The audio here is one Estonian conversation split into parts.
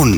on.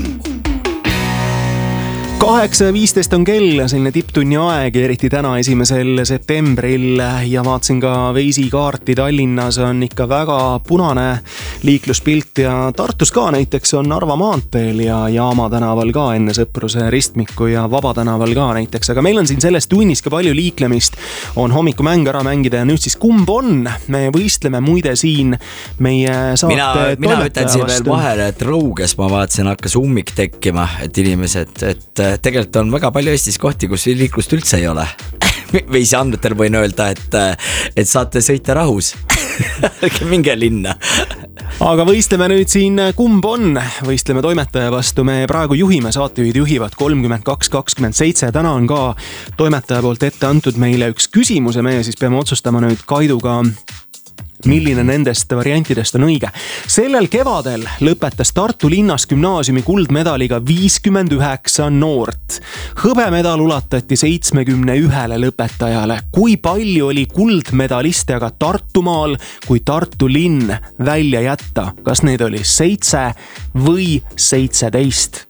8:15 on kell, selline tipptunni aeg, eriti täna 1. septembril ja vaatasin ka Waze'i kaarti. Tallinnas on ikka väga punane liikluspilt ja Tartus ka näiteks on Narva maanteel ja Jaama tänaval ka enne Sõpruse ristmikku ja Vaba tänaval ka näiteks. Aga meil on siin selles tunnis ka palju liiklemist, on hommikumäng ära mängida ja nüüd siis kumb on? Me võistleme muide siin meie saate mina ütlen siin veel vahele, et Rõuges ma vaatasin, hakkas ummik tekkima, et inimesed, et tegelikult on väga palju Eestis kohti, kus liiklust üldse ei ole. Veisi andmetel võin öelda, et saate sõita rahus. Minge linna. Aga võistleme nüüd siin kumb on, võistleme toimetaja vastu. Me praegu juhime, saatejuhid juhivad 32-27. Täna on ka toimetaja poolt ette antud meile üks küsimus ja meie siis peame otsustama nüüd Kaiduga, milline nendest variantidest on õige. Sellel kevadel lõpetas Tartu linnas gümnaasiumi kuldmedaliga 59 noort. Hõbemedal ulatati 71 lõpetajale. Kui palju oli kuldmedaliste aga Tartumaal, kui Tartu linn välja jätta? Kas neid oli 7 või 17?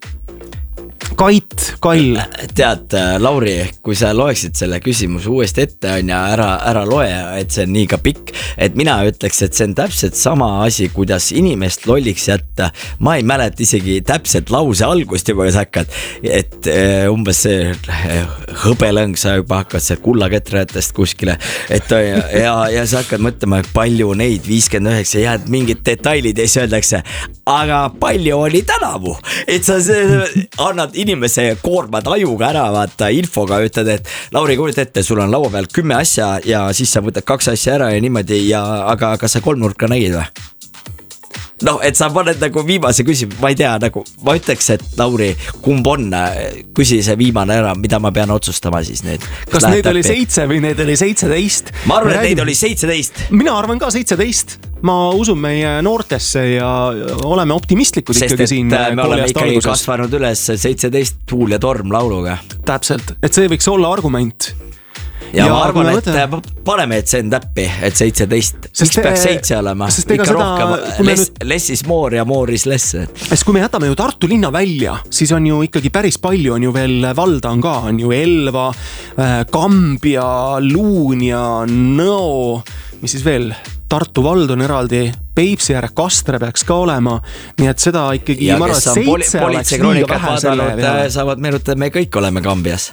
Kait, Kall. Tead, Lauri, kui sa loeksid selle küsimuse uuesti ette on ja ära loe, et see on nii ka pikk, et mina ütleks, et see on täpselt sama asi, kuidas inimest lolliks jätta. Ma ei mäleta isegi täpselt lause algust juba, kui sa hakkad, et umbes see hõbelõng, sa juba hakkad see kullaketräjatest kuskile, et ja sa hakkad mõtlema, palju neid 59 jääd mingid detailid ja siis öeldakse, aga palju oli tänavu, et sa annad inimese koormad ajuga ära, vaata infoga ütled, et Lauri, kuuled ette, sul on laua peal 10 asja ja siis sa võtad 2 asja ära ja niimoodi ja aga kas sa kolmnurka nägid või? No, et sa paned nagu viimase küsimus, ma ei tea, nagu ma ütleks, et Lauri, kumb on, küsi see viimane ära, mida ma pean otsustama siis nüüd. Kas neid oli 7 või neid oli 17? Ma arvan, et neid oli 17. Mina arvan ka 17. Ma usun meie noortesse ja oleme optimistlikud ikkagi siin. Sest et me oleme ikkagi kasvanud üles 17 tuul ja torm lauluga. Täpselt, et see võiks olla argument. Ja ma arvan, et paneme, et see on täppi, et 17. Miks peaks 7 olema? Ikka rohkem lessis moor ja mooris less. Sest kui me jätame ju Tartu linna välja, siis on ju ikkagi päris palju, on ju veel valda on ka, on ju Elva, Kambja, Luun ja Nõo, mis siis veel Tartu vald on eraldi, Peipsi järg, Kastre peaks ka olema, nii et seda ikkagi ja kes on politseikroonikat vaadanud, saavad meenutada, me kõik oleme Kambjas.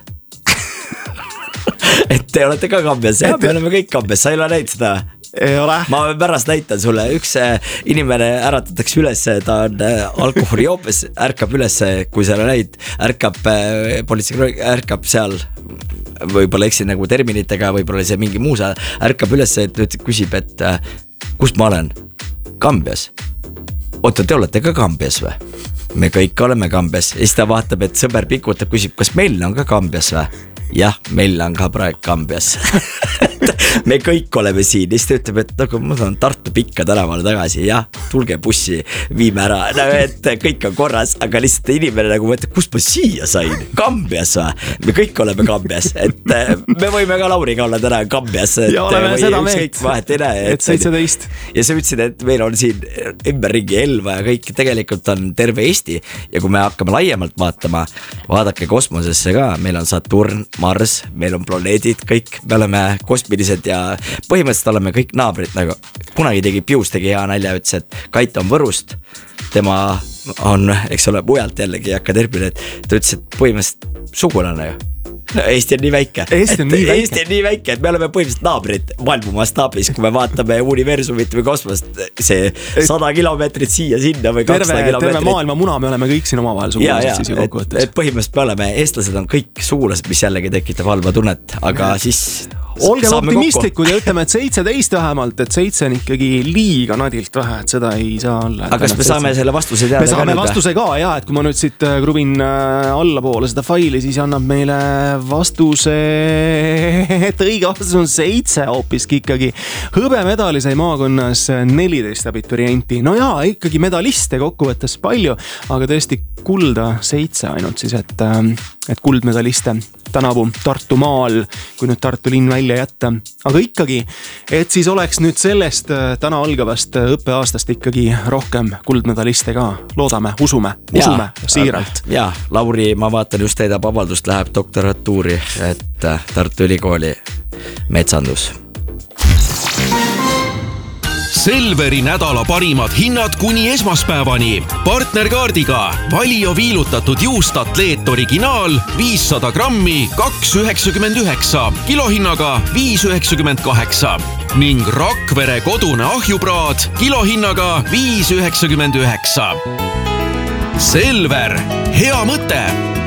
Et te olete ka Kambjas, ja me oleme kõik Kambjas, sa ei ole näinud seda? Ei ole. Ma pärast näitan sulle, üks inimene äratatakse üles, ta on alkoholijoopes, ärkab üles, kui sa näid, ärkab seal, võib-olla eksin nagu terminitega, võib-olla see mingi muu saa, ärkab üles, et küsib, et kust ma olen? Kambjas. Oota, te olete ka Kambjas või? Me kõik oleme Kambjas. Ja siis ta vaatab, et sõber pikutab, küsib, kas meil on ka Kambjas või? Jah, meil on ka praegu Kambjas. Me kõik oleme siin. Ja siis ta ütleb, et nagu ma saan Tartu Pikka tänavale tagasi. Jah, tulge bussi, viime ära. No, et kõik on korras, aga lihtsalt inimene nagu mõtleb, kust ma siia sain? Kambjas või? Me kõik oleme Kambjas. Et me võime ka Lauriga olla täna Kambjas. Ja oleme seda meelt, et 17. Ja sa ütlesid, et meil on siin ümberringi Elva ja kõik tegelikult on terve Eesti. Ja kui me hakkame laiemalt vaatama, vaadake kosmosesse ka, meil on Saturn, Mars, meil on planeedid, kõik, me oleme kosmilised ja põhimõtteliselt oleme kõik naabrid, nagu kunagi tegi hea nalja, ütles, et Kait on Võrust, tema on, eks ole, mujalt jällegi hakka termine, et ta ütles, et põhimõtteliselt sugulane ju. No, Eesti on nii väike. Eesti on nii väike, et me oleme põhimõtteliselt naabrid maailmamastaabis, kui me vaatame universumit või kosmost, see 100 kilomeetrit siia-sinna või 200 kilomeetrit. Terve maailma muna, me oleme kõik siin omavahel sugulased siis kokkuvõttes. Et põhimõtteliselt me oleme, eestlased on kõik sugulased, mis jällegi tekitab halba tunnet, aga siis olgem optimistlikud ja ütleme, et 17 vähemalt, et 7 on ikkagi liiga nadilt vähe, et seda ei saa olla. Aga kas me saame selle vastuse teada? Me saame vastuse ka, jah, et kui ma nüüd siit kruvin allapoole seda faili, siis annab meile vastuse, et õige vastus on 7 hoopiski ikkagi. Hõbemedali sai maakonnas 14 abiturienti. No jaa, ikkagi medaliste kokkuvõttes palju, aga tõesti kulda 7 ainult siis, et et kuldmedaliste tänavu Tartumaal, kui nüüd Tartu linn välja jätta. Aga ikkagi, et siis oleks nüüd sellest täna algavast õppeaastast ikkagi rohkem kuldmedaliste ka. Loodame, usume siiralt. Ja, Lauri, ma vaatan just täidab avaldust, läheb doktoratuuri, et Tartu Ülikooli metsandus. Selveri nädala parimad hinnad kuni esmaspäevani. Partnerkaardiga Valio viilutatud juust Atleet originaal 500 grammi 2,99, kilohinnaga 5,98 ning Rakvere kodune ahjupraad kilohinnaga 5,99. Selver, hea mõte!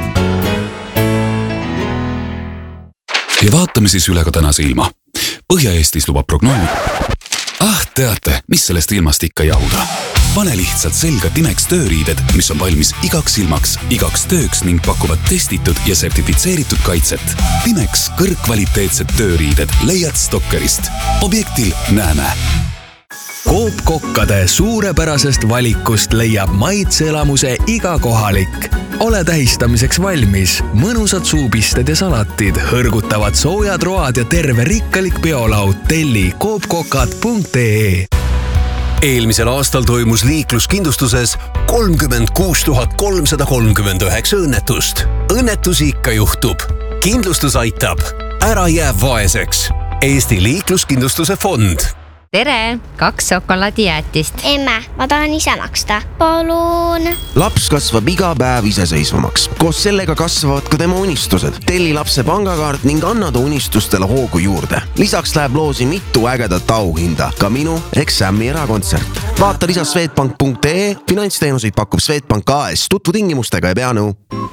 Ja vaatame siis üle ka tänase ilma. Põhja-Eestis lubab prognoos. Teate, mis sellest ilmast ikka jahuda? Pane lihtsalt selga Timex tööriided, mis on valmis igaks ilmaks, igaks tööks ning pakuvad testitud ja sertifitseeritud kaitset. Timex kõrgkvaliteetsed tööriided leiad Stokkerist. Objektil näeme. Coop kokkade suurepärasest valikust leiab maitseelamuse iga kohalik. Ole tähistamiseks valmis. Mõnusad suupisted ja salatid, hõrgutavad soojad road ja terve rikkalik peolaud. Telli coopkokad.ee. Eelmisel aastal toimus liikluskindlustuses 36 339 õnnetust. Õnnetusi ikka juhtub. Kindlustus aitab. Ära jää vaeseks. Eesti liikluskindlustuse fond. Tere, 2 šokolaadijäätist. Emme, ma tahan ise maksta. Palun. Laps kasvab iga päev iseseisvamaks. Koos sellega kasvavad ka tema unistused. Telli lapse pangakaart ning anna ta unistustele hoogu juurde. Lisaks läheb loosi mitu ägedat auhinda. Ka minu Sammi erakontsert. Vaata lisa Swedbank.ee. Finantsteenuseid pakub Swedbank AS. Tutvu tingimustega ja pea nõu.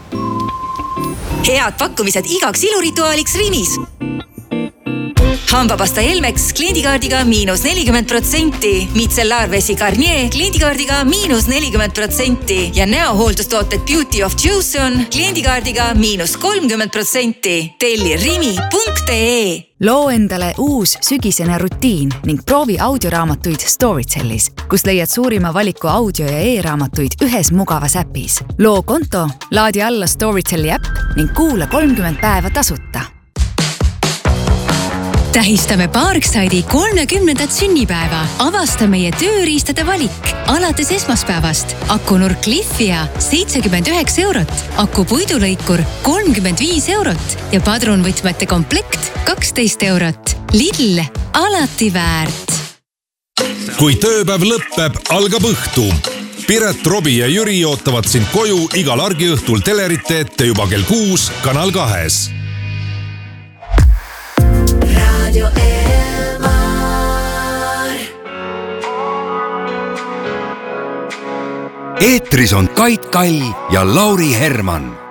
Head pakkumised igaks ilurituaaliks Rimis. Hambapasta Elmex kliendikaardiga -40%, Micellaarvesi Garnier kliendikaardiga -40% ja näohooldustooted Beauty of Joseon kliendikaardiga -30%. Telli rimi.ee. Loo endale uus sügisene rutiin ning proovi audioraamatuid Storytellis, kus leiad suurima valiku audio- ja e-raamatuid ühes mugavas äpis. Loo konto, laadi alla Storytelli äpp ning kuula 30 päeva tasuta. Tähistame Parkside'i 30. sünnipäeva. Avasta meie tööriistade valik. Alates esmaspäevast akunurk Cliffia 79 eurot, aku puidulõikur 35 eurot ja padrunvõtmete komplekt 12 eurot. Lidl, alati väärt. Kui tööpäev lõppeb, algab õhtu. Piret, Robi ja Jüri ootavad sind koju igal argiõhtul telerite ette juba kell 6 Kanal 2. Radio Elmar. Eetris on Kait Kall ja Lauri Herman.